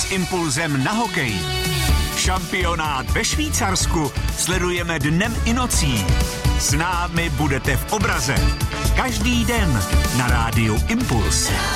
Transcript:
s impulzem na hokej. Šampionát ve Švýcarsku sledujeme dnem i nocí. S námi budete v obraze. Každý den na rádiu Impuls.